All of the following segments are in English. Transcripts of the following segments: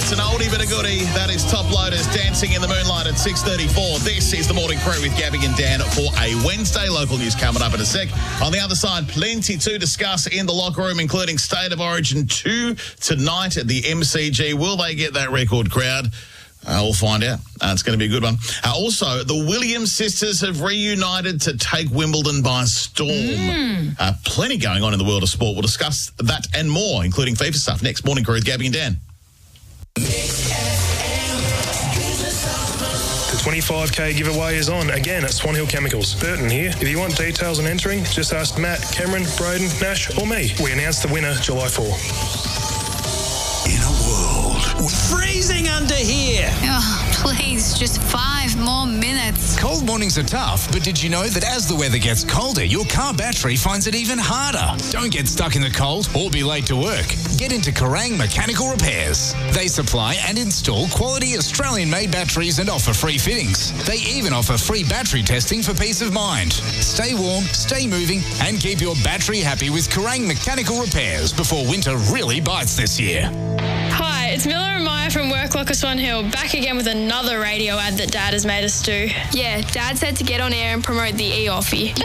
It's an oldie but a goodie. That is Top Loaders Dancing in the Moonlight at 6:34. This is the Morning Crew with Gabby and Dan for a Wednesday. Local news coming up in a sec. On the other side, plenty to discuss in the locker room, including State of Origin 2 tonight at the MCG. Will they get that record crowd? We'll find out. It's going to be a good one. Also, the Williams sisters have reunited to take Wimbledon by storm. Plenty going on in the world of sport. We'll discuss that and more, including FIFA stuff, next. Morning Crew with Gabby and Dan. The 25k giveaway is on again at Swan Hill Chemicals. Burton here. If you want details on entering, just ask Matt, Cameron, Broden, Nash or me. We announce the winner July 4. In a world freezing under here. Oh, please, just 5 more minutes. Cold mornings are tough, but did you know that as the weather gets colder, your car battery finds it even harder? Don't get stuck in the cold or be late to work. Get into Kerrang Mechanical Repairs. They supply and install quality Australian-made batteries and offer free fittings. They even offer free battery testing for peace of mind. Stay warm, stay moving, and keep your battery happy with Kerrang Mechanical Repairs before winter really bites this year. Hi, it's Miller and Maya from Work Locker Swan Hill, back again with another radio ad that Dad has made us do. Yeah, Dad said to get on air and promote the e-offie.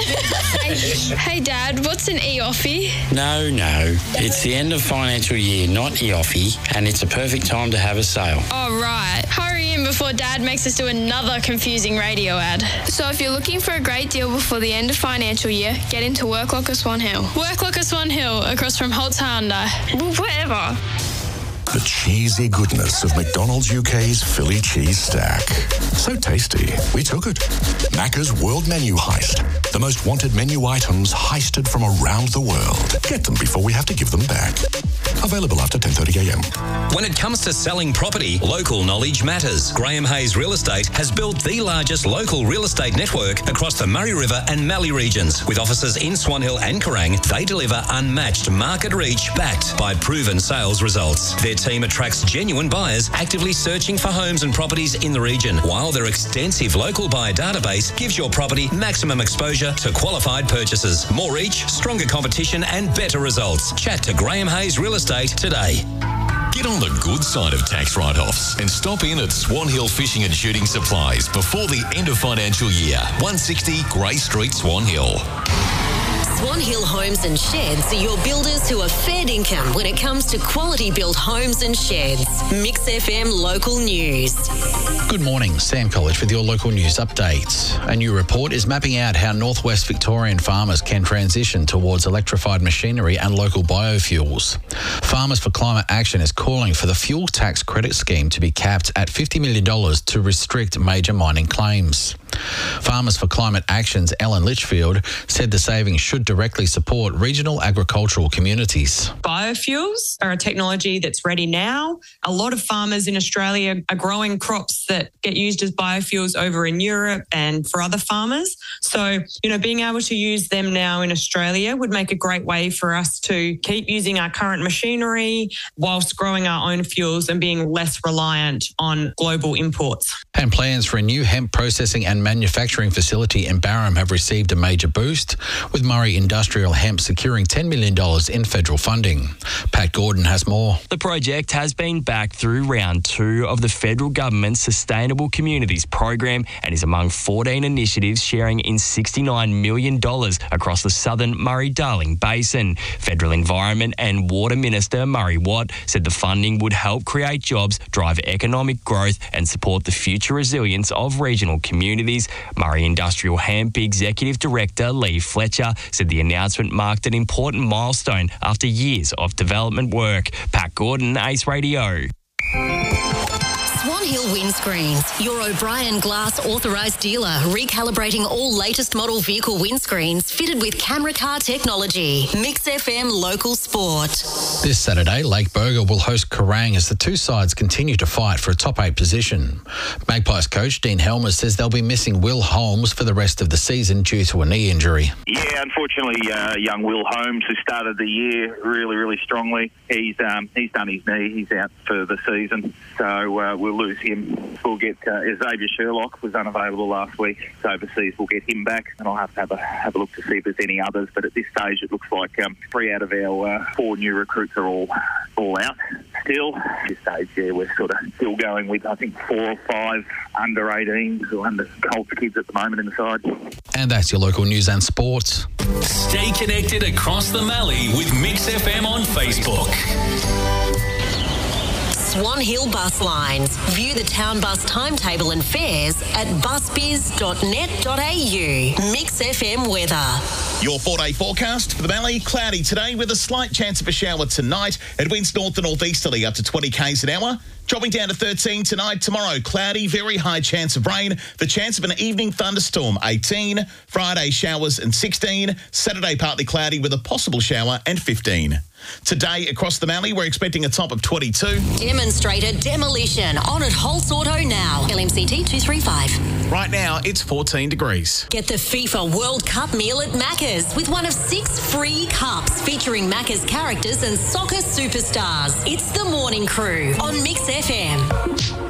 Hey Dad, what's an e-offie? No, it's the end of financial year, not e-offie, and it's a perfect time to have a sale. Oh, right. Hurry in before Dad makes us do another confusing radio ad. So if you're looking for a great deal before the end of financial year, get into Work Locker Swan Hill. Work Locker Swan Hill, across from Holt's Hyundai. Well, whatever. the cheesy goodness of McDonald's UK's Philly cheese stack. So tasty, we took it. Macca's World Menu Heist. The most wanted menu items heisted from around the world. Get them before we have to give them back. Available after 10:30am. When it comes to selling property, local knowledge matters. Graham Hayes Real Estate has built the largest local real estate network across the Murray River and Mallee regions. With offices in Swan Hill and Kerrang, they deliver unmatched market reach backed by proven sales results. Their team attracts genuine buyers actively searching for homes and properties in the region, while their extensive local buyer database gives your property maximum exposure to qualified purchases. More reach, stronger competition and better results. Chat to Graham Hayes Real Estate today. Get on the good side of tax write-offs and stop in at Swan Hill Fishing and Shooting Supplies before the end of financial year. 160 Grey Street, Swan Hill. Swan Hill Homes and Sheds are your builders who are fair income when it comes to quality built homes and sheds. Mix FM Local News. Good morning, Sam College with your local news updates. A new report is mapping out how northwest Victorian farmers can transition towards electrified machinery and local biofuels. Farmers for Climate Action is calling for the fuel tax credit scheme to be capped at $50 million to restrict major mining claims. Farmers for Climate Action's Ellen Litchfield said the savings should directly support regional agricultural communities. Biofuels are a technology that's ready now. A lot of farmers in Australia are growing crops that get used as biofuels over in Europe and for other farmers. So, being able to use them now in Australia would make a great way for us to keep using our current machinery whilst growing our own fuels and being less reliant on global imports. And plans for a new hemp processing and manufacturing facility in Barham have received a major boost, with Murray Industrial Hemp securing $10 million in federal funding. Pat Gordon has more. The project has been backed through round 2 of the federal government's Sustainable Communities program and is among 14 initiatives sharing in $69 million across the southern Murray-Darling Basin. Federal Environment and Water Minister Murray Watt said the funding would help create jobs, drive economic growth and support the future resilience of regional communities. Murray Industrial Hemp Executive Director Lee Fletcher said the announcement marked an important milestone after years of development work. Pat Gordon, Ace Radio. Swan Hill Windscreens, your O'Brien Glass authorised dealer, recalibrating all latest model vehicle windscreens fitted with camera car technology. Mix FM Local Sport. This Saturday, Lake Burger will host Kerrang as the two sides continue to fight for a top 8 position. Magpies coach Dean Helmer says they'll be missing Will Holmes for the rest of the season due to a knee injury. Yeah, unfortunately, young Will Holmes, who started the year really, really strongly, he's done his knee. He's out for the season. So we'll we'll lose him. We'll get Xavier Sherlock was unavailable last week. He's overseas. We'll get him back, and I'll have to have a look to see if there's any others. But at this stage, it looks like 3 out of our 4 new recruits are all out. Still, at this stage, we're sort of still going with, I think, 4 or 5 under-18s or under-Colts kids at the moment in the side. And that's your local news and sports. Stay connected across the Mallee with Mix FM on Facebook. Swan Hill Bus Lines. View the town bus timetable and fares at busbiz.net.au. Mix FM weather. Your 4-day forecast for the Mallee. Cloudy today with a slight chance of a shower tonight. It winds north to northeasterly up to 20 k's an hour. Dropping down to 13 tonight. Tomorrow, cloudy, very high chance of rain. The chance of an evening thunderstorm, 18. Friday, showers and 16. Saturday, partly cloudy with a possible shower and 15. Today, across the Mallee, we're expecting a top of 22. Demonstrator demolition on at Holtz Auto now. LMCT 235. Right now, it's 14 degrees. Get the FIFA World Cup meal at Macca's with one of 6 free cups featuring Macca's characters and soccer superstars. It's the Morning Crew on Mix FM.